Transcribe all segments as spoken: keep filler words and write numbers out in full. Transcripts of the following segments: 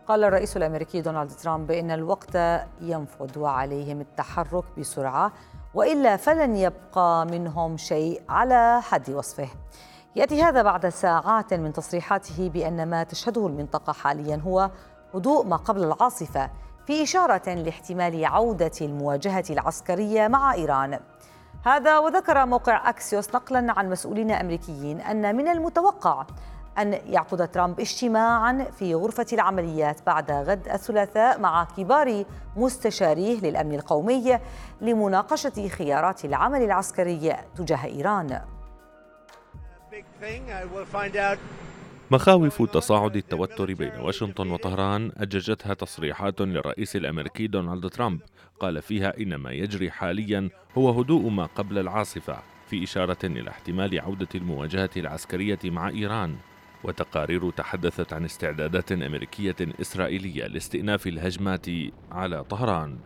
قال الرئيس الأمريكي دونالد ترامب إن الوقت ينفد وعليهم التحرك بسرعة وإلا فلن يبقى منهم شيء على حد وصفه. يأتي هذا بعد ساعات من تصريحاته بأن ما تشهده المنطقة حاليا هو هدوء ما قبل العاصفة، في إشارة لاحتمال عودة المواجهة العسكرية مع إيران. هذا وذكر موقع أكسيوس نقلا عن مسؤولين أمريكيين أن من المتوقع أن يعقد ترامب اجتماعاً في غرفة العمليات بعد غد الثلاثاء مع كبار مستشاريه للأمن القومي لمناقشة خيارات العمل العسكري تجاه إيران. مخاوف تصاعد التوتر بين واشنطن وطهران أججتها تصريحات للرئيس الأمريكي دونالد ترامب قال فيها إن ما يجري حاليا هو هدوء ما قبل العاصفة، في إشارة إلى احتمال عودة المواجهة العسكرية مع إيران. وتقارير تحدثت عن استعدادات أمريكية إسرائيلية لاستئناف الهجمات على طهران.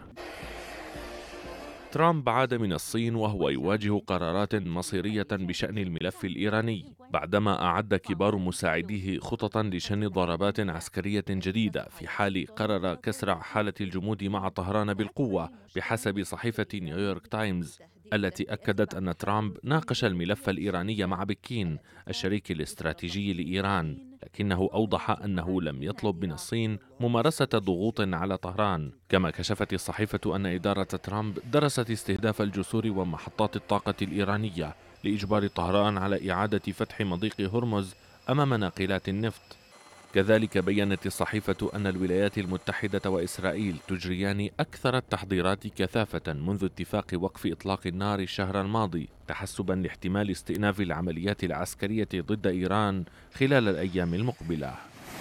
ترامب عاد من الصين وهو يواجه قرارات مصيرية بشأن الملف الإيراني، بعدما أعد كبار مساعديه خططا لشن ضربات عسكرية جديدة في حال قرر كسر حالة الجمود مع طهران بالقوة، بحسب صحيفة نيويورك تايمز التي أكدت أن ترامب ناقش الملف الإيراني مع بكين الشريك الاستراتيجي لإيران، لكنه أوضح أنه لم يطلب من الصين ممارسة ضغوط على طهران. كما كشفت الصحيفة أن إدارة ترامب درست استهداف الجسور ومحطات الطاقة الإيرانية لإجبار طهران على إعادة فتح مضيق هرمز أمام ناقلات النفط. كذلك بيّنت الصحيفة أن الولايات المتحدة وإسرائيل تجريان أكثر التحضيرات كثافة منذ اتفاق وقف إطلاق النار الشهر الماضي، تحسبا لاحتمال استئناف العمليات العسكرية ضد إيران خلال الأيام المقبلة.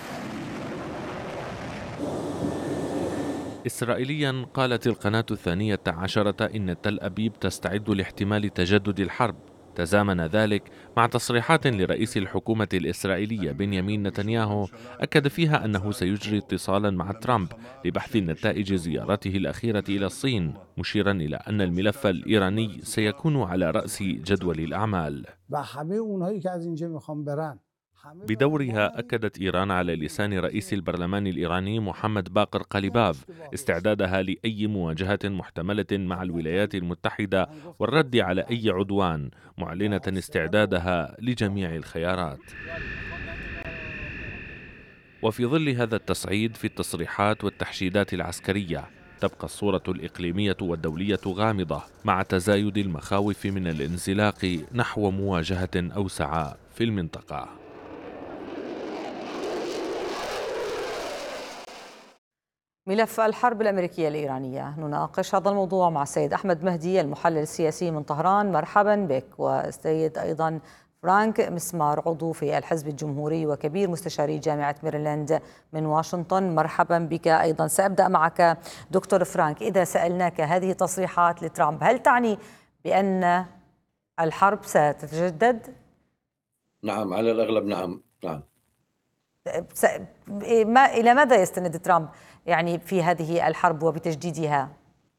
إسرائيليا قالت القناة الثانية عشرة إن تل أبيب تستعد لاحتمال تجدد الحرب. تزامن ذلك مع تصريحات لرئيس الحكومة الإسرائيلية بنيامين نتنياهو أكد فيها أنه سيجري اتصالا مع ترامب لبحث نتائج زيارته الأخيرة إلى الصين، مشيرا إلى أن الملف الإيراني سيكون على رأس جدول الأعمال. بدورها أكدت إيران على لسان رئيس البرلمان الإيراني محمد باقر قليباف استعدادها لأي مواجهة محتملة مع الولايات المتحدة والرد على أي عدوان، معلنة استعدادها لجميع الخيارات. وفي ظل هذا التصعيد في التصريحات والتحشيدات العسكرية، تبقى الصورة الإقليمية والدولية غامضة مع تزايد المخاوف من الانزلاق نحو مواجهة أوسع في المنطقة. ملف الحرب الأمريكية الإيرانية، نناقش هذا الموضوع مع السيد أحمد مهدي المحلل السياسي من طهران. مرحبا بك. والسيد أيضا فرانك مسمار عضو في الحزب الجمهوري وكبير مستشاري جامعة ميريلاند من واشنطن. مرحبا بك أيضا. سأبدأ معك دكتور فرانك. إذا سألناك هذه تصريحات لترامب هل تعني بأن الحرب ستتجدد؟ نعم، على الأغلب نعم نعم. ما إلى ماذا يستند ترامب يعني في هذه الحرب وبتجديدها؟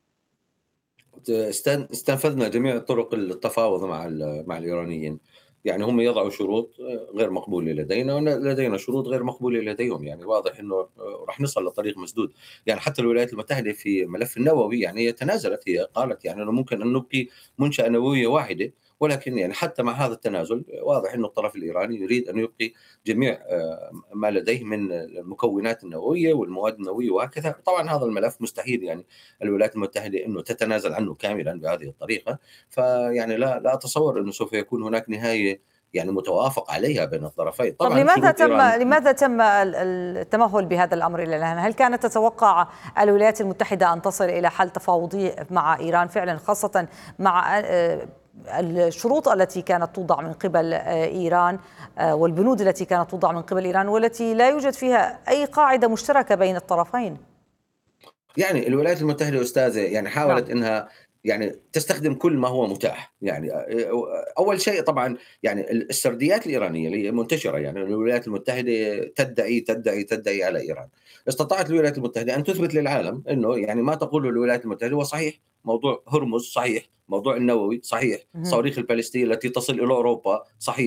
استنفذنا جميع طرق التفاوض مع مع الإيرانيين، يعني هم يضعوا شروط غير مقبولة لدينا ولدينا شروط غير مقبولة لديهم، يعني واضح إنه راح نصل لطريق مسدود. يعني حتى الولايات المتحدة في ملف النووي يعني هي تنازلت، هي قالت يعني إنه ممكن أن نبقي منشأة نووية واحدة، ولكن يعني حتى مع هذا التنازل واضح أن الطرف الإيراني يريد أن يبقي جميع ما لديه من المكونات النووية والمواد النووية وهكذا. طبعا هذا الملف مستحيل يعني الولايات المتحدة أنه تتنازل عنه كاملا بهذه الطريقة، فيعني لا لا أتصور أنه سوف يكون هناك نهاية يعني متوافق عليها بين الطرفين. طبعا طب لماذا تم لماذا تم التمهل بهذا الأمر إلى الآن؟ هل كانت تتوقع الولايات المتحدة أن تصل إلى حل تفاوضي مع إيران فعلا، خاصة مع الشروط التي كانت توضع من قبل إيران والبنود التي كانت توضع من قبل إيران والتي لا يوجد فيها أي قاعدة مشتركة بين الطرفين؟ يعني الولايات المتحدة أستاذة يعني حاولت نعم. إنها يعني تستخدم كل ما هو متاح. يعني أول شيء طبعا يعني السرديات الإيرانية اللي منتشرة، يعني الولايات المتحدة تدعي تدعي تدعي على إيران. استطاعت الولايات المتحدة أن تثبت للعالم إنه يعني ما تقوله الولايات المتحدة هو صحيح. موضوع هرمز صحيح، موضوع النووي صحيح، صواريخ البالستية التي تصل إلى أوروبا صحيح،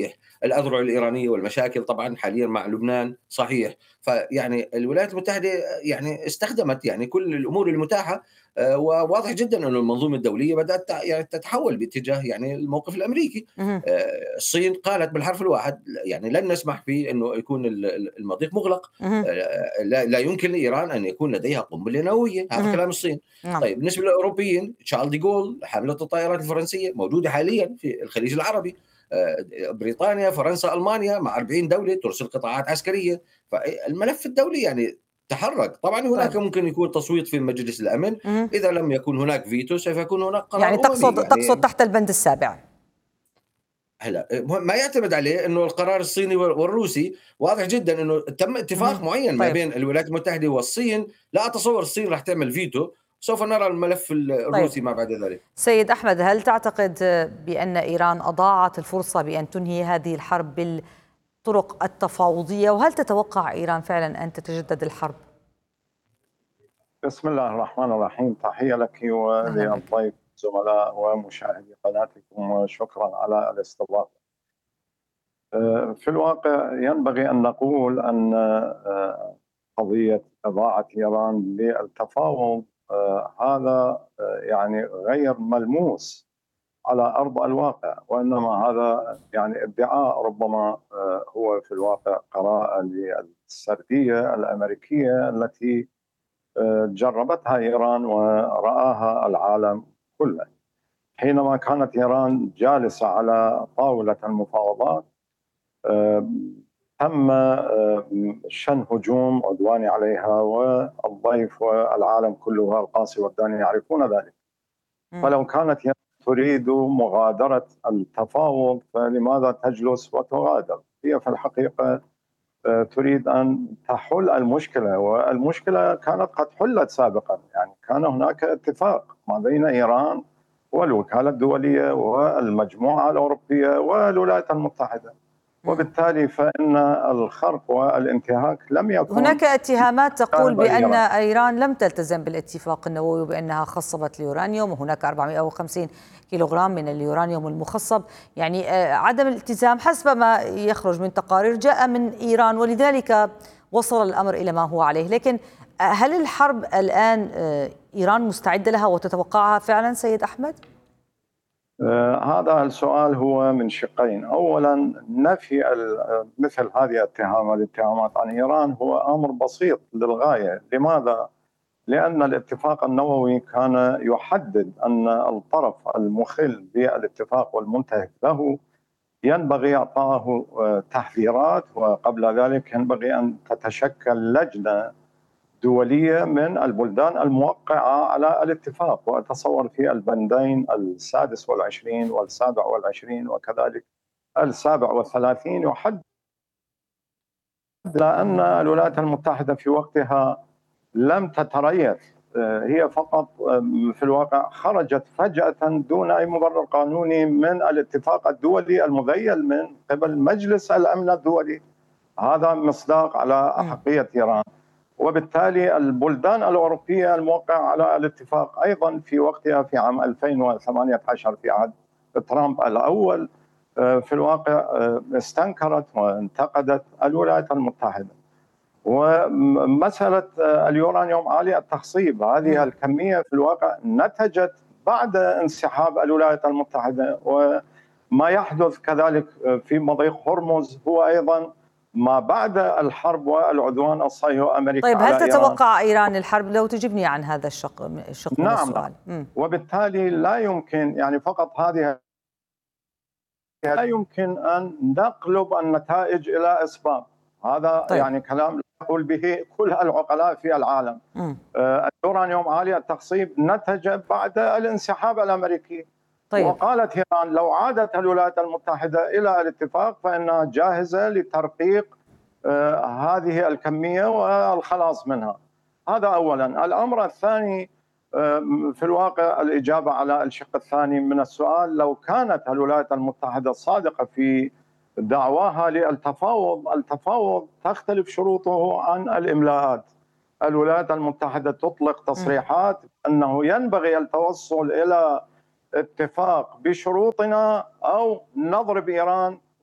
الأذرع الإيرانية والمشاكل طبعا حاليا مع لبنان صحيح. فيعني الولايات المتحدة يعني استخدمت يعني كل الأمور المتاحة، آه، وواضح جدا أن المنظومة الدولية بدأت يعني تتحول باتجاه يعني الموقف الأمريكي. مهم. آه، الصين قالت بالحرف الواحد يعني لن نسمح في أنه يكون المضيق مغلق، مهم. آه، لا, لا يمكن لإيران أن يكون لديها قنبلة نووية، هذا مهم. كلام الصين. نعم. طيب بالنسبة للأوروبيين شارل دي جول حاملة الطائرات الفرنسية موجودة حاليا في الخليج العربي، آه، بريطانيا فرنسا ألمانيا مع أربعين دولة ترسل قطاعات عسكرية. فالملف الدولي يعني تحرك. طبعا هناك طيب. ممكن يكون تصويت في مجلس الأمن، مهم. إذا لم يكن هناك فيتو سوف يكون هناك قرار يعني أممي. تقصد تقصد يعني تحت البند السابع. هلا ما يعتمد عليه انه القرار الصيني والروسي واضح جدا انه تم اتفاق مهم. معين ما طيب. بين الولايات المتحده والصين. لا اتصور الصين راح تعمل فيتو، سوف نرى الملف طيب الروسي ما بعد ذلك. سيد أحمد، هل تعتقد بأن إيران أضاعت الفرصة بأن تنهي هذه الحرب بالطرق التفاوضية، وهل تتوقع إيران فعلا أن تتجدد الحرب؟ بسم الله الرحمن الرحيم، تحية لك وللضيف زملاء ومشاهدي قناتكم، وشكرا على الاستضافة. في الواقع ينبغي أن نقول أن قضية إضاعة إيران للتفاوض هذا يعني غير ملموس على أرض الواقع، وإنما هذا يعني ادعاء ربما هو في الواقع قراءة للسردية الأمريكية التي جربتها إيران ورآها العالم كله. حينما كانت إيران جالسة على طاولة المفاوضات تم شن هجوم عدواني عليها، والضيف والعالم كله القاصي والداني يعرفون ذلك. فلو كانت هي تريد مغادرة التفاوض فلماذا تجلس وتغادر؟ هي في الحقيقة تريد أن تحل المشكلة، والمشكلة كانت قد حلت سابقا. يعني كان هناك اتفاق ما بين إيران والوكالة الدولية والمجموعة الأوروبية والولايات المتحدة، وبالتالي فإن الخرق والانتهاك لم يكن. هناك اتهامات تقول بأن إيران لم تلتزم بالاتفاق النووي وبأنها خصبت اليورانيوم، وهناك أربعمئة وخمسين كيلوغرام من اليورانيوم المخصب. يعني عدم الالتزام حسب ما يخرج من تقارير جاء من إيران، ولذلك وصل الأمر إلى ما هو عليه. لكن هل الحرب الآن إيران مستعدة لها وتتوقعها فعلا سيد أحمد؟ آه هذا السؤال هو من شقين. أولا، نفي مثل هذه الاتهامات الاتهامات عن إيران هو أمر بسيط للغاية. لماذا؟ لأن الاتفاق النووي كان يحدد أن الطرف المخل بالاتفاق والمنتهك له ينبغي إعطائه تحذيرات، وقبل ذلك ينبغي أن تتشكل لجنة دولية من البلدان الموقعة على الاتفاق. وأتصور في البندين السادس والعشرين والسابع والعشرين وكذلك السابع والثلاثين يحدد أن الولايات المتحدة في وقتها لم تتريث، هي فقط في الواقع خرجت فجأة دون أي مبرر قانوني من الاتفاق الدولي المذيل من قبل مجلس الأمن الدولي. هذا مصداق على أحقية إيران. وبالتالي البلدان الأوروبية الموقعة على الاتفاق أيضا في وقتها في عام ألفين وثمانية عشر في عهد ترامب الأول في الواقع استنكرت وانتقدت الولايات المتحدة. ومسألة اليورانيوم عالي التخصيب هذه الكمية في الواقع نتجت بعد انسحاب الولايات المتحدة، وما يحدث كذلك في مضيق هرمز هو أيضا ما بعد الحرب والعدوان الصهيوني الأمريكي. طيب هل على تتوقع إيران. إيران الحرب؟ لو تجيبني عن هذا الشق الشق من نعم السؤال. نعم. وبالتالي لا يمكن يعني فقط هذه لا يمكن أن نقلب النتائج إلى أسباب. هذا طيب. يعني كلام يقول به كل العقلاء في العالم. آه اليورانيوم عالي التخصيب نتج بعد الانسحاب الأمريكي. طيب. وقالت إيران لو عادت الولايات المتحدة إلى الاتفاق فإنها جاهزة لترقيق آه هذه الكمية والخلاص منها. هذا أولا. الأمر الثاني آه في الواقع الإجابة على الشق الثاني من السؤال، لو كانت الولايات المتحدة صادقة في دعواها للتفاوض، التفاوض تختلف شروطه عن الإملاءات. الولايات المتحدة تطلق تصريحات أنه ينبغي التوصل إلى اتفاق بشروطنا أو نضرب إيران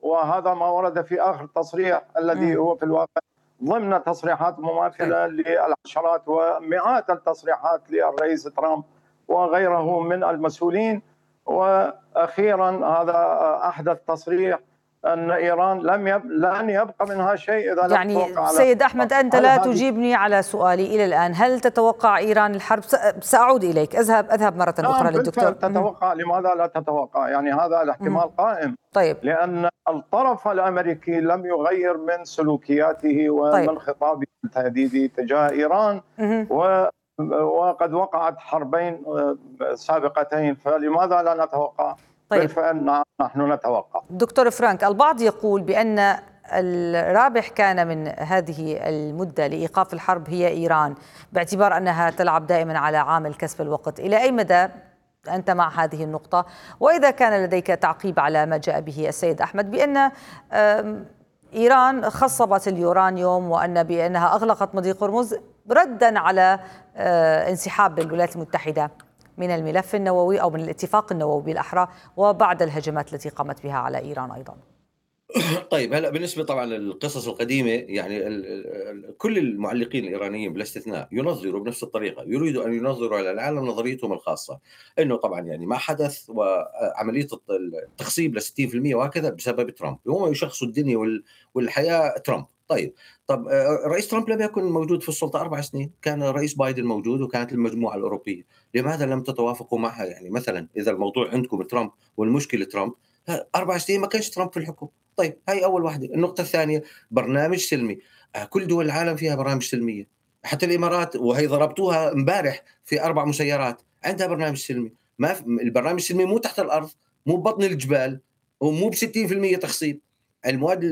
وهذا ما ورد في آخر تصريح الذي هو في الواقع ضمن تصريحات مماثلة للعشرات ومئات التصريحات للرئيس ترامب وغيره من المسؤولين. وأخيرا هذا أحدث تصريح أن إيران لم يب... لن يبقى منها شيء إذا يعني لم تتوقع. سيد أحمد، أنت لا تجيبني على سؤالي إلى الآن. هل تتوقع إيران الحرب؟ سأعود إليك، أذهب أذهب مرة أخرى للدكتور. تتوقع. لماذا لا تتوقع؟ يعني هذا الاحتمال مم. قائم. طيب. لأن الطرف الأمريكي لم يغير من سلوكياته ومن طيب. خطابه التهديدي تجاه إيران و... وقد وقعت حربين سابقتين، فلماذا لا نتوقع؟ طيب. بالفعل نحن نتوقع. دكتور فرانك، البعض يقول بأن الرابح كان من هذه المدة لإيقاف الحرب هي إيران، باعتبار أنها تلعب دائما على عامل كسب الوقت. إلى أي مدى أنت مع هذه النقطة؟ وإذا كان لديك تعقيب على ما جاء به السيد أحمد بأن إيران خصبت اليورانيوم وأن بأنها أغلقت مضيق هرمز ردا على انسحاب الولايات المتحدة من الملف النووي أو من الاتفاق النووي بالأحرى، وبعد الهجمات التي قامت بها على إيران أيضا؟ طيب هلا بالنسبه طبعا للقصص القديمه، يعني ال ال كل المعلقين الايرانيين بلا استثناء ينظروا بنفس الطريقه، يريدوا ان ينظروا على العالم نظريتهم الخاصه، انه طبعا يعني ما حدث وعمليه التخصيب ل ستين بالمئة وهكذا بسبب ترامب، هم يشخصوا الدنيا والحياه ترامب. طيب طب رئيس ترامب لم يكن موجود في السلطه اربع سنين، كان رئيس بايدن موجود وكانت المجموعه الاوروبيه، لماذا لم تتوافقوا معها؟ يعني مثلا اذا الموضوع عندكم ترامب والمشكله ترامب، اربع سنين ما كانش ترامب في الحكم. طيب هاي أول واحدة. النقطة الثانية برنامج سلمي، كل دول العالم فيها برامج سلمية، حتى الإمارات وهي ضربتوها امبارح في أربع مسيرات عندها برنامج سلمي. ما البرنامج السلمي مو تحت الأرض، مو ببطن الجبال، ومو بستين بالمئة تخصيب. المواد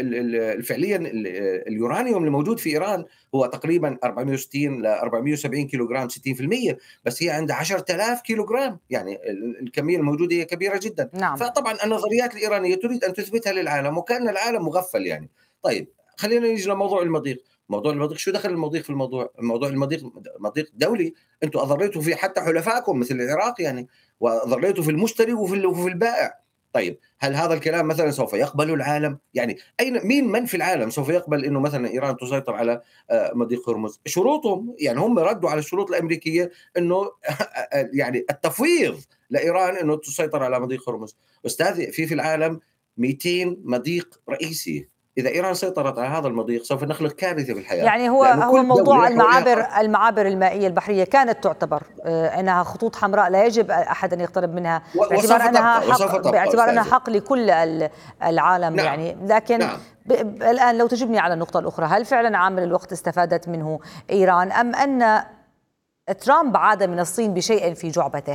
الفعليا اليورانيوم اللي موجود في إيران هو تقريبا أربعمئة وستين ل أربعمئة وسبعين كيلو جرام، ستين بالمئة، بس هي عندها عشرة آلاف كيلو جرام، يعني الكمية الموجودة هي كبيرة جدا. نعم. فطبعا النظريات الإيرانية تريد أن تثبتها للعالم وكان العالم مغفل يعني. طيب خلينا نيجي لموضوع المضيق. موضوع المضيق، شو دخل المضيق في الموضوع؟ الموضوع المضيق مضيق دولي، انتم اضريتوا فيه حتى حلفائكم مثل العراق يعني، واضريتوا في المشتري وفي وفي البائع. طيب هل هذا الكلام مثلا سوف يقبله العالم؟ يعني اين مين من في العالم سوف يقبل انه مثلا ايران تسيطر على مضيق هرمز؟ شروطهم يعني هم ردوا على الشروط الامريكيه انه يعني التفويض لايران انه تسيطر على مضيق هرمز. استاذ في في العالم مئتين مضيق رئيسي، إذا إيران سيطرت على هذا المضيق سوف نخلق كارثة في الحياة. يعني هو هو موضوع المعابر المعابر المائية البحرية كانت تعتبر أنها خطوط حمراء لا يجب أحد أن يقترب منها، باعتبار أنها حق باعتبار أنها حق لكل العالم. نعم. يعني لكن نعم. الآن لو تجبني على النقطة الأخرى، هل فعلا عامل الوقت استفادت منه إيران أم أن ترامب عاد من الصين بشيء في جعبته؟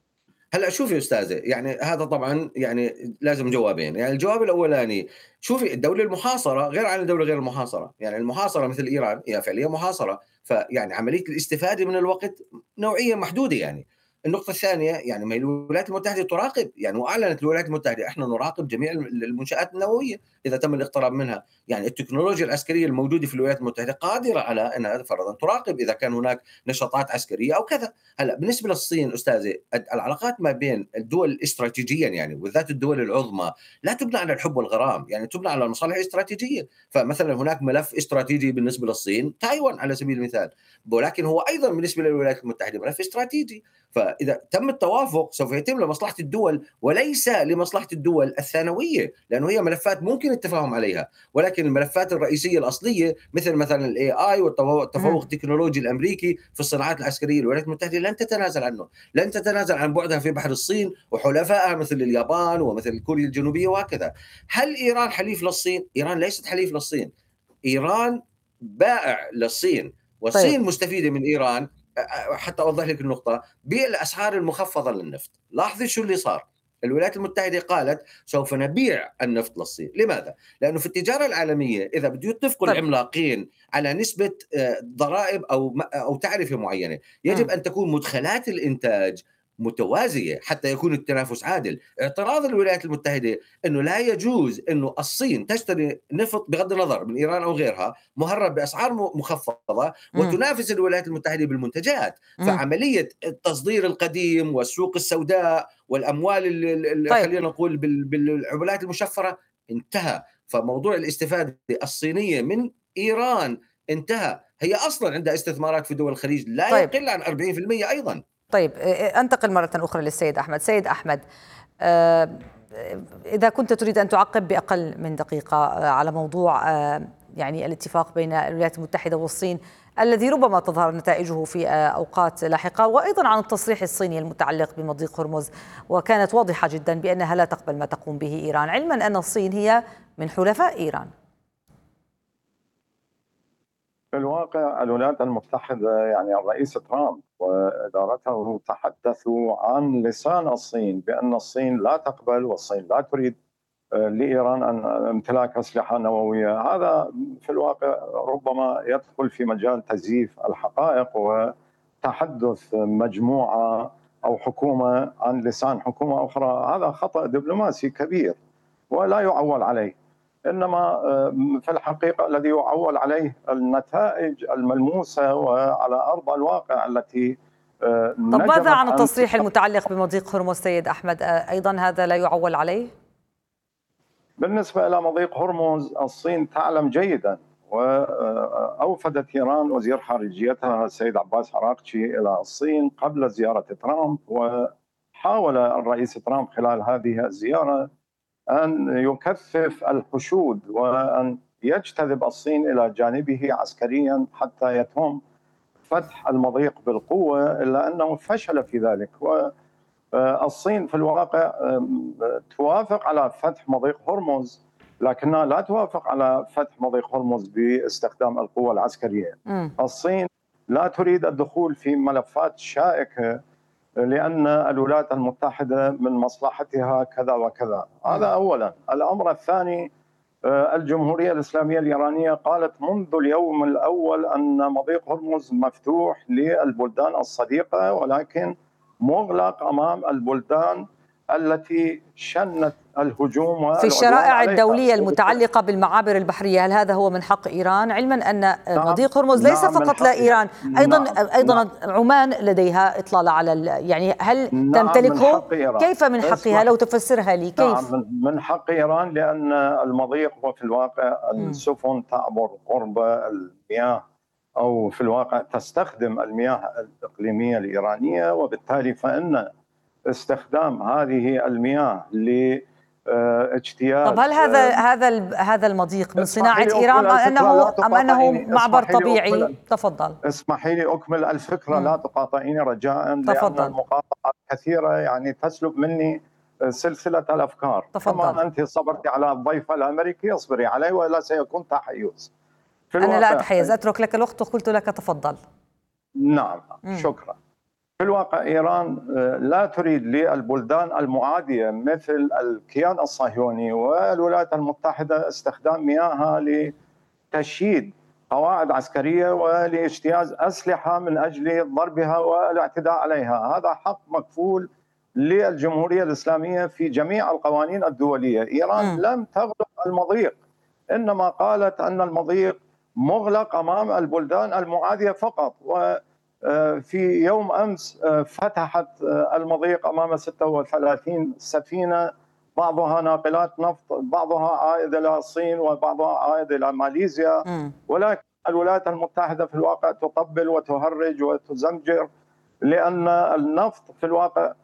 هلا شوفي استاذه، يعني هذا طبعا يعني لازم جوابين. يعني الجواب الاولاني، شوفي الدوله المحاصره غير عن الدوله غير المحاصره، يعني المحاصره مثل ايران هي فعليا محاصره، فيعني عمليه الاستفاده من الوقت نوعيا محدوده يعني. النقطة الثانية، يعني ما الولايات المتحدة تراقب، يعني وأعلنت الولايات المتحدة احنا نراقب جميع المنشآت النووية إذا تم الاقتراب منها، يعني التكنولوجيا العسكرية الموجودة في الولايات المتحدة قادرة على أنها فرضا تراقب إذا كان هناك نشاطات عسكرية أو كذا. هلا بالنسبة للصين أستاذي، العلاقات ما بين الدول استراتيجيا يعني وذات الدول العظمى لا تبنى على الحب والغرام، يعني تبنى على مصالح استراتيجية. فمثلا هناك ملف استراتيجي بالنسبة للصين تايوان على سبيل المثال، ولكن هو أيضا بالنسبة للولايات المتحدة ملف استراتيجي. فإذا تم التوافق سوف يتم لمصلحة الدول وليس لمصلحة الدول الثانوية، لأنه هي ملفات ممكن التفاهم عليها، ولكن الملفات الرئيسية الأصلية مثل مثلا الاي اي والتفوق التكنولوجي الأمريكي في الصناعات العسكرية، الولايات المتحدة لن تتنازل عنه، لن تتنازل عن بعدها في بحر الصين وحلفائها مثل اليابان ومثل كوريا الجنوبية وهكذا. هل إيران حليف للصين؟ إيران ليست حليف للصين، إيران بائع للصين، والصين طيب. مستفيدة من إيران. حتى أوضح لك النقطة، بالأسعار المخفضة للنفط. لاحظي شو اللي صار، الولايات المتحدة قالت سوف نبيع النفط للصين. لماذا؟ لأنه في التجارة العالمية إذا بده يتفقوا طيب. العملاقين على نسبة ضرائب أو أو تعرفة معينة، يجب م. أن تكون مدخلات الإنتاج متوازية حتى يكون التنافس عادل. اعتراض الولايات المتحدة أنه لا يجوز أنه الصين تشتري نفط بغض النظر من إيران أو غيرها مهرب بأسعار مخفضة وتنافس الولايات المتحدة بالمنتجات. فعملية التصدير القديم والسوق السوداء والأموال اللي طيب. خلينا نقول بالعملات المشفرة انتهى. فموضوع الاستفادة الصينية من إيران انتهى. هي أصلا عندها استثمارات في دول الخليج لا طيب. يقل عن أربعين بالمئة أيضا. طيب أنتقل مرة أخرى للسيد أحمد. سيد أحمد، إذا كنت تريد أن تعقب بأقل من دقيقة على موضوع يعني الاتفاق بين الولايات المتحدة والصين الذي ربما تظهر نتائجه في أوقات لاحقة، وأيضا عن التصريح الصيني المتعلق بمضيق هرمز، وكانت واضحة جدا بأنها لا تقبل ما تقوم به إيران، علما أن الصين هي من حلفاء إيران. في الواقع الولايات المتحدة يعني الرئيس ترامب وإدارته تحدثوا عن لسان الصين بأن الصين لا تقبل والصين لا تريد لإيران أن امتلاك أسلحة نووية. هذا في الواقع ربما يدخل في مجال تزييف الحقائق وتحدث مجموعة أو حكومة عن لسان حكومة أخرى. هذا خطأ دبلوماسي كبير ولا يعول عليه، إنما في الحقيقة الذي يعول عليه النتائج الملموسة وعلى أرض الواقع التي طب ماذا عن التصريح المتعلق بمضيق هرمز سيد أحمد؟ أيضا هذا لا يعول عليه؟ بالنسبة إلى مضيق هرمز الصين تعلم جيدا، وأوفدت إيران وزير خارجيتها السيد عباس عراقچي إلى الصين قبل زيارة ترامب، وحاول الرئيس ترامب خلال هذه الزيارة أن يكثف الحشود وأن يجتذب الصين إلى جانبه عسكريا حتى يتم فتح المضيق بالقوة، إلا أنه فشل في ذلك. والصين في الواقع توافق على فتح مضيق هرمز، لكنها لا توافق على فتح مضيق هرمز باستخدام القوة العسكرية. م. الصين لا تريد الدخول في ملفات شائكة لأن الولايات المتحدة من مصلحتها كذا وكذا. هذا أولا. الأمر الثاني، الجمهورية الإسلامية الإيرانية قالت منذ اليوم الأول أن مضيق هرمز مفتوح للبلدان الصديقة ولكن مغلق أمام البلدان التي شنت الهجوم في الشرائع الدولية المتعلقة بالمعابر البحرية. هل هذا هو من حق إيران، علما أن مضيق هرمز ليس نعم فقط لإيران، أيضا نعم أيضا نعم عمان لديها إطلالة على يعني هل نعم تمتلكه؟ من كيف من حقها؟ لو تفسرها لي كيف؟ نعم من حق إيران، لأن المضيق هو في الواقع السفن تعبر قرب المياه أو في الواقع تستخدم المياه الإقليمية الإيرانية، وبالتالي فإن استخدام هذه المياه لاجتياز. طب هل هذا هذا هذا المضيق من صناعة إيران أم أنه أم أنه معبر طبيعي؟ تفضل. اسمحي لي أكمل الفكرة، لا تقاطعيني رجاء. تفضل. لأن المقاطعات كثيرة يعني تسلب مني سلسلة الأفكار. تفضل. كما أنت صبرتي على الضيف الأمريكي اصبري عليه ولا سيكون تحيز. أنا لا أتحيز، أترك لك الوقت وقلت لك تفضل. نعم م. شكرا. في الواقع إيران لا تريد للبلدان المعادية مثل الكيان الصهيوني والولايات المتحدة استخدام مياهها لتشييد قواعد عسكرية ولاجتياز أسلحة من أجل ضربها والاعتداء عليها. هذا حق مكفول للجمهورية الإسلامية في جميع القوانين الدولية. إيران م. لم تغلق المضيق، إنما قالت أن المضيق مغلق أمام البلدان المعادية فقط. و في يوم أمس فتحت المضيق أمام ستة وثلاثين سفينة، بعضها ناقلات نفط، بعضها عائد إلى الصين وبعضها عائد إلى ماليزيا. م. ولكن الولايات المتحدة في الواقع تطبل وتهرج وتزمجر، لأن النفط في الواقع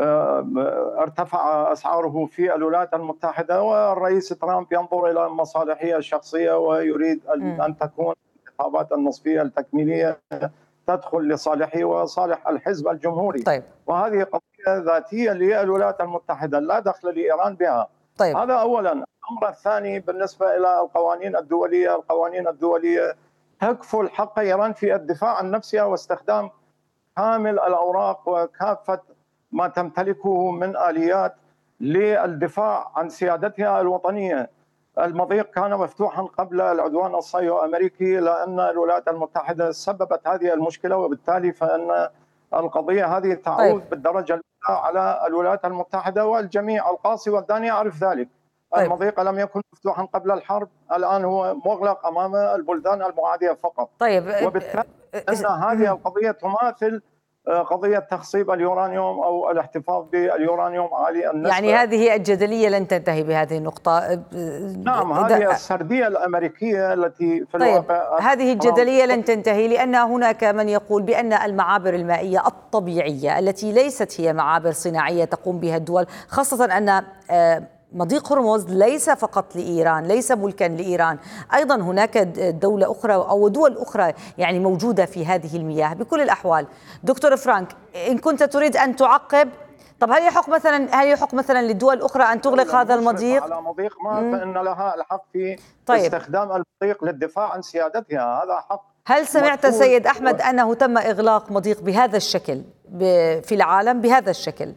ارتفع أسعاره في الولايات المتحدة، والرئيس ترامب ينظر إلى مصالحه الشخصية ويريد م. أن تكون الانتخابات النصفية التكميلية تدخل لصالحه وصالح الحزب الجمهوري. طيب. وهذه قضية ذاتية للولايات المتحدة لا دخل لإيران بها. طيب. هذا أولا. الأمر الثاني بالنسبة إلى القوانين الدولية، القوانين الدولية تكفل حق إيران في الدفاع عن نفسها واستخدام كامل الأوراق وكافة ما تمتلكه من آليات للدفاع عن سيادتها الوطنية. المضيق كان مفتوحا قبل العدوان الصهيوني الأمريكي، لأن الولايات المتحدة سببت هذه المشكلة، وبالتالي فإن القضية هذه تعود طيب. بالدرجة الأولى على الولايات المتحدة والجميع. القاصي والداني يعرف ذلك. طيب. المضيق لم يكن مفتوحا قبل الحرب، الآن هو مغلق أمام البلدان المعادية فقط. طيب. وبالتالي أن هذه القضية تماثل قضية تخصيب اليورانيوم أو الاحتفاظ باليورانيوم عالي النسبة. يعني هذه الجدلية لن تنتهي بهذه النقطة. نعم، هذه السردية الأمريكية التي في طيب الواقع هذه الجدلية لن تنتهي، لأن هناك من يقول بأن المعابر المائية الطبيعية التي ليست هي معابر صناعية تقوم بها الدول، خاصة أن مضيق هرمز ليس فقط لإيران، ليس ملكا لإيران، أيضا هناك دولة أخرى أو دول أخرى يعني موجودة في هذه المياه. بكل الأحوال دكتور فرانك، إن كنت تريد أن تعقب، طب هل يحق مثلا هل يحق مثلا للدول الأخرى أن تغلق هذا المضيق؟ على مضيق ما فإن لها الحق في طيب. استخدام المضيق للدفاع عن سيادتها، هذا حق. هل سمعت سيد أحمد أنه تم إغلاق مضيق بهذا الشكل في العالم بهذا الشكل؟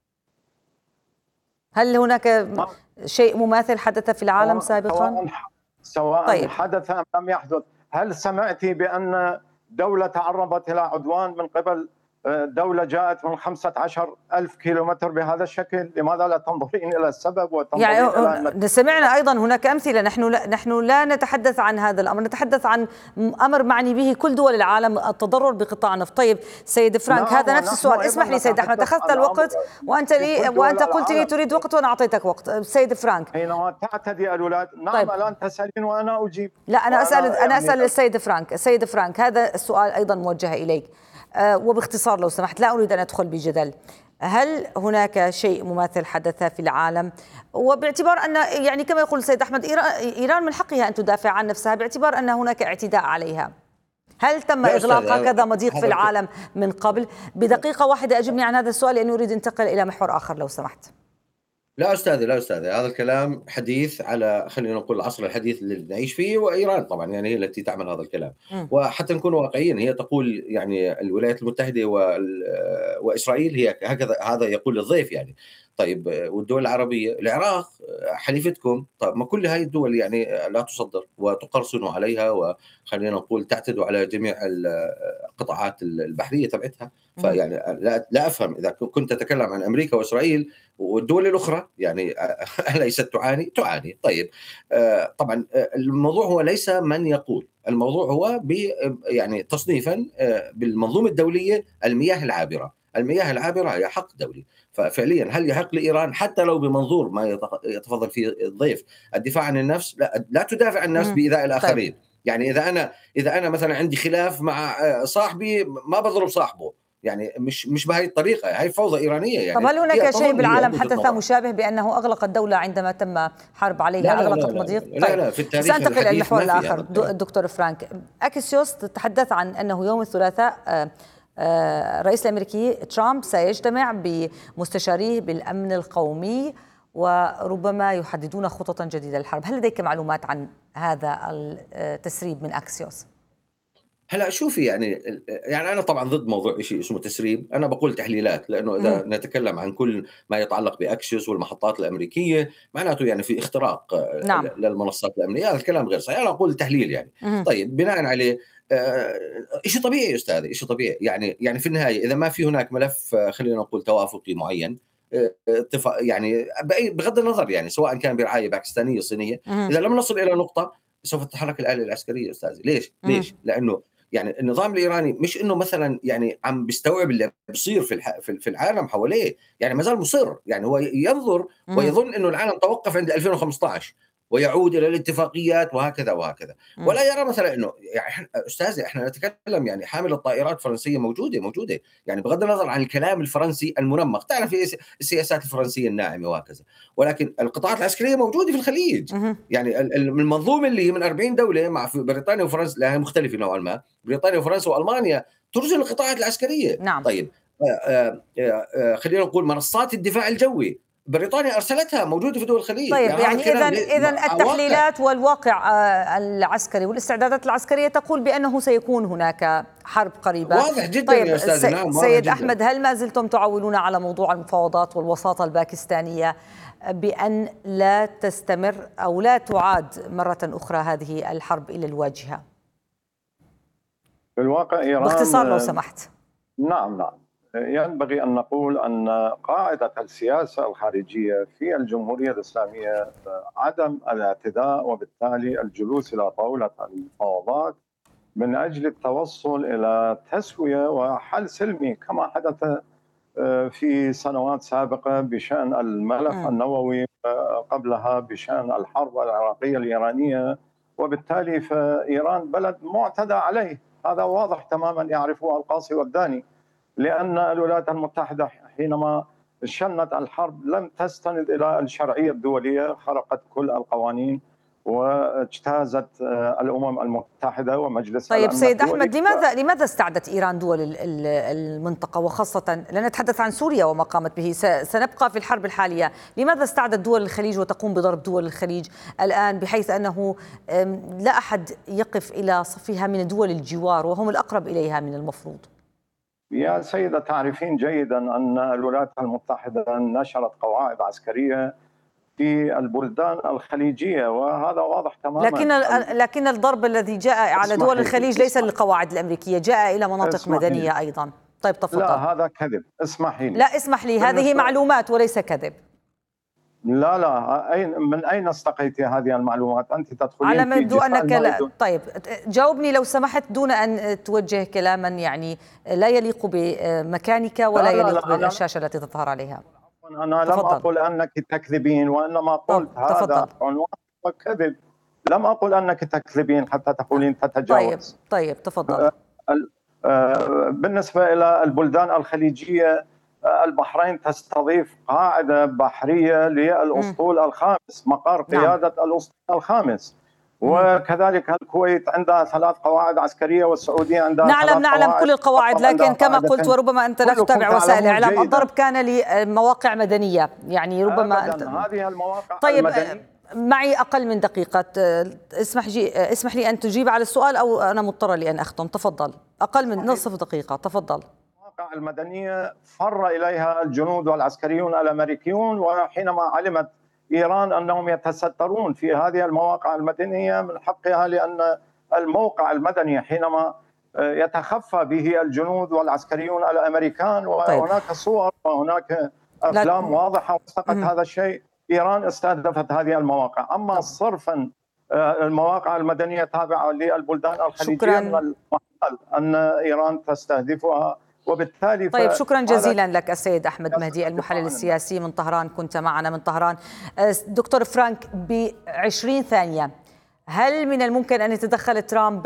هل هناك شيء مماثل حدث في العالم سابقا؟ سواء طيب. حدث أم لم يحدث. هل سمعت بأن دولة تعرضت إلى عدوان من قبل دولة جاءت من خمسة عشر ألف كيلومتر بهذا الشكل؟ لماذا لا تنظرين إلى السبب وتنظرين يعني إلى سمعنا أيضا هناك أمثلة. نحن لا نحن لا نتحدث عن هذا الأمر، نتحدث عن أمر معني به كل دول العالم، التضرر بقطاع النفط. طيب سيد فرانك، هذا نفس السؤال. اسمح لي سيد أحمد، أخذت الوقت وأنت لي وأنت قلت لي تريد وقت وأنا أعطيتك وقت. سيد فرانك، حينما تعتدي الولايات، نعم طيب. الآن تسألين وأنا أجيب. لا أنا أسأل أنا يعني أسأل السيد فرانك. السيد فرانك، هذا السؤال أيضا موجه إليك أه وباختصار لو سمحت، لا أريد أن أدخل بجدل. هل هناك شيء مماثل حدث في العالم؟ وباعتبار أن يعني كما يقول السيد أحمد، إيران من حقها أن تدافع عن نفسها باعتبار أن هناك اعتداء عليها. هل تم إغلاق هكذا مضيق في العالم من قبل؟ بدقيقة واحدة أجبني عن هذا السؤال لأني أريد أنتقل إلى محور آخر لو سمحت. لا أستاذي لا أستاذي هذا الكلام حديث على خلينا نقول العصر الحديث اللي نعيش فيه، وإيران طبعا يعني هي التي تعمل هذا الكلام. م. وحتى نكون واقعيين، هي تقول يعني الولايات المتحدة وإسرائيل هي هكذا، هذا يقول الضيف يعني. طيب والدول العربية، العراق حليفتكم، طيب ما كل هاي الدول يعني لا تصدر وتقرصنوا عليها وخلينا نقول تعتدوا على جميع القطاعات البحرية تبعتها. فيعني لا, لا أفهم إذا كنت تتكلم عن أمريكا وإسرائيل والدول الأخرى يعني أليست تعاني؟ تعاني. طيب طبعا الموضوع هو ليس من يقول، الموضوع هو يعني تصنيفا بالمنظومة الدولية المياه العابرة. المياه العابرة هي حق دولي، ففعليا هل يحق لإيران حتى لو بمنظور ما يتفضل فيه الضيف الدفاع عن النفس؟ لا, لا تدافع عن النفس بإيذاء الآخرين. طيب. يعني إذا أنا إذا أنا مثلا عندي خلاف مع صاحبي ما بضرب صاحبه، يعني مش مش بهذه الطريقة، هي فوضى إيرانية يعني. طب هل هناك شيء بالعالم حدث مشابه بأنه أغلق الدولة عندما تم حرب عليها؟ لا أغلقت لا لا مضيق؟ لا, لا, لا في التاريخ. سأنتقل إلى المحور الآخر. الدكتور فرانك، أكسيوس تحدث عن أنه يوم الثلاثاء الرئيس الأمريكي ترامب سيجتمع بمستشاريه بالأمن القومي وربما يحددون خططا جديدة للحرب. هل لديك معلومات عن هذا التسريب من أكسيوس؟ هلا شوفي يعني يعني انا طبعا ضد موضوع شيء اسمه تسريب، انا بقول تحليلات، لانه اذا م. نتكلم عن كل ما يتعلق باكسيوس والمحطات الامريكيه معناته يعني في اختراق نعم. للمنصات الامنيه، هذا الكلام غير صحيح، انا اقول تحليل يعني. م. طيب بناء عليه شيء طبيعي يا استاذي، شيء طبيعي يعني يعني في النهايه اذا ما في هناك ملف خلينا نقول توافقي معين اتفاق يعني بغض النظر يعني سواء كان برعايه باكستانيه صينيه، م. اذا لم نصل الى نقطه سوف تتحرك الآلة العسكرية استاذي. ليش؟ م. ليش؟ لانه يعني النظام الإيراني مش إنه مثلا يعني عم بيستوعب اللي بيصير في في العالم حواليه، يعني ما زال مصر، يعني هو ينظر ويظن إنه العالم توقف عند ألفين وخمسة عشر ويعود إلى الاتفاقيات وهكذا وهكذا، ولا يرى مثلا إنه يعني أستاذي إحنا نتكلم يعني حامل الطائرات الفرنسية موجودة موجودة يعني بغض النظر عن الكلام الفرنسي المنمق، تعرف السياسات الفرنسية الناعمة وهكذا، ولكن القطاعات العسكرية موجودة في الخليج. يعني المنظومة اللي من أربعين دولة مع بريطانيا وفرنسا لها مختلفة نوعا ما، بريطانيا وفرنسا وألمانيا ترسل القطاعات العسكرية. نعم. طيب آآ آآ خلينا نقول منصات الدفاع الجوي بريطانيا أرسلتها موجودة في دول الخليج. طيب يعني, يعني إذا إذا التحليلات والواقع العسكري والاستعدادات العسكرية تقول بأنه سيكون هناك حرب قريبة. واضح جدا. طيب يا أستاذ سي نعم سيد جداً. أحمد، هل ما زلتم تعولون على موضوع المفاوضات والوساطة الباكستانية بأن لا تستمر أو لا تعاد مرة أخرى هذه الحرب إلى الواجهة؟ في الواقع إيران باختصار لو سمحت. نعم نعم ينبغي أن نقول أن قاعدة السياسة الخارجية في الجمهورية الإسلامية عدم الاعتداء، وبالتالي الجلوس إلى طاولة المفاوضات من أجل التوصل إلى تسوية وحل سلمي كما حدث في سنوات سابقة بشأن الملف م. النووي، قبلها بشأن الحرب العراقية الإيرانية. وبالتالي فإيران بلد معتدى عليه، هذا واضح تماما يعرفه القاصي والداني، لأن الولايات المتحدة حينما شنت الحرب لم تستند إلى الشرعية الدولية، خرقت كل القوانين واجتازت الأمم المتحدة ومجلس طيب الأمن سيد الدولي. أحمد، لماذا لماذا استعدت إيران دول المنطقة، وخاصة لا نتحدث عن سوريا وما قامت به، سنبقى في الحرب الحالية، لماذا استعدت دول الخليج وتقوم بضرب دول الخليج الآن بحيث أنه لا أحد يقف إلى صفها من دول الجوار وهم الأقرب إليها من المفروض؟ يا سيدة، تعرفين جيدا أن الولايات المتحدة نشرت قواعد عسكرية في البلدان الخليجية، وهذا واضح تماما. لكن لكن الضرب الذي جاء على دول الخليج ليس للقواعد الأمريكيه، جاء إلى مناطق مدنية أيضا. طيب تفضل. لا هذا كذب، اسمحي لي. لا اسمح لي، هذه معلومات وليس كذب. لا لا أين من أين استقيتي هذه المعلومات؟ أنت تدخلين على ما يبدو أنك لا. دون... طيب جاوبني لو سمحت دون أن توجه كلاما يعني لا يليق بمكانك ولا لا يليق لا لا بالشاشة لا. التي تظهر عليها. أنا تفضل. لم أقل أنك تكذبين، وإنما قلت هذا عنوان كذب. لم أقل أنك تكذبين حتى تقولين تتجاوز. طيب طيب تفضل. بالنسبة إلى البلدان الخليجية، البحرين تستضيف قاعدة بحرية للأسطول الخامس، مقر قيادة نعم. الأسطول الخامس. وكذلك الكويت عندها ثلاث قواعد عسكرية، والسعودية عندها نعلم ثلاث نعلم قواعد. كل القواعد، لكن كما قلت وربما أنت لا تتابع وسائل الإعلام، الضرب كان لمواقع مدنية، يعني ربما أنت... هذه المواقع طيب المدنية. معي أقل من دقيقة، اسمح جي... اسمح لي أن تجيب على السؤال أو أنا مضطرة لأن أختم. تفضل، أقل من نصف دقيقة. تفضل. المواقع المدنية فر إليها الجنود والعسكريون الأمريكيون، وحينما علمت إيران أنهم يتسترون في هذه المواقع المدنية من حقها، لأن الموقع المدني حينما يتخفى به الجنود والعسكريون الأمريكان وهناك طيب. صور وهناك أفلام لا. واضحة وثقت هذا الشيء، إيران استهدفت هذه المواقع. أما صرفا المواقع المدنية تابعة للبلدان الخليجية، من المحال أن إيران تستهدفها، وبالتالي طيب شكرا جزيلا لك السيد أحمد مهدي المحلل السياسي من طهران، كنت معنا من طهران. دكتور فرانك، بعشرين ثانية، هل من الممكن أن يتدخل ترامب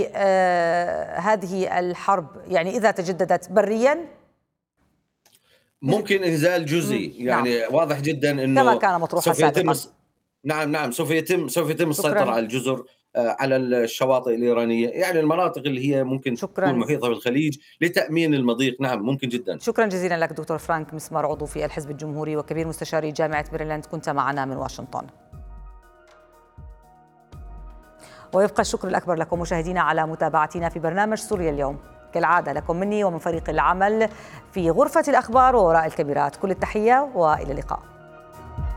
بهذه الحرب يعني إذا تجددت بريا؟ ممكن إنزال جزئي، يعني نعم. واضح جدا أنه كما كان مطروحا سابقا. نعم نعم سوف يتم سوف يتم السيطرة على الجزر، على الشواطئ الإيرانية، يعني المناطق اللي هي ممكن شكراً. تكون محيطة بالخليج لتأمين المضيق. نعم ممكن جدا. شكرا جزيلا لك دكتور فرانك مسمار، عضو في الحزب الجمهوري وكبير مستشاري جامعة ميريلاند، كنت معنا من واشنطن. ويبقى الشكر الأكبر لكم مشاهدينا على متابعتنا في برنامج سوريا اليوم، كالعادة لكم مني ومن فريق العمل في غرفة الأخبار ووراء الكاميرات، كل التحية وإلى اللقاء.